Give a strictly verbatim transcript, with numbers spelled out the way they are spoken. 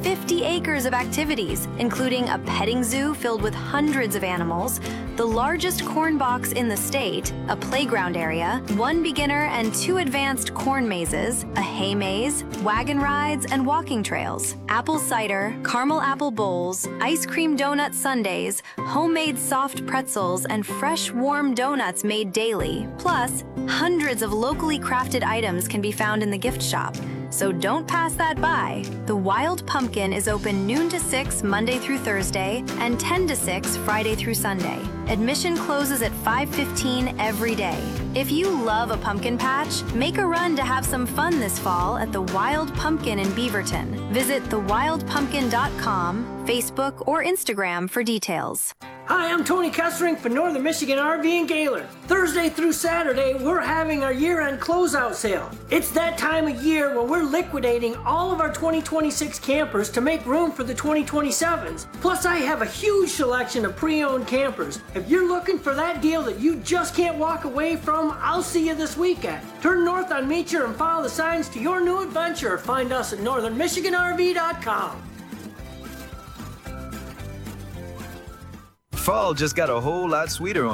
fifty acres of activities, including a petting zoo filled with hundreds of animals, the largest corn box in the state, a playground area, one beginner and two advanced corn mazes, a hay maze, wagon rides, and walking trails, apple cider, caramel apple bowls, ice cream donut sundaes, homemade soft pretzels, and fresh warm donuts made daily. Plus, hundreds of locally crafted items can be found in the gift shop. So don't pass that by. The Wild Pumpkin is open noon to six Monday through Thursday and ten to six Friday through Sunday. Admission closes at five fifteen every day. If you love a pumpkin patch, make a run to have some fun this fall at the Wild Pumpkin in Beaverton. Visit the wild pumpkin dot com, Facebook, or Instagram for details. Hi, I'm Tony Kesselring for Northern Michigan R V and Gaylord. Thursday through Saturday, we're having our year-end closeout sale. It's that time of year when we're liquidating all of our twenty twenty-six campers to make room for the twenty twenty-sevens. Plus, I have a huge selection of pre-owned campers. If you're looking for that deal that you just can't walk away from, I'll see you this weekend. Turn north on Meecher and follow the signs to your new adventure. Find us at northern michigan r v dot com. Fall just got a whole lot sweeter on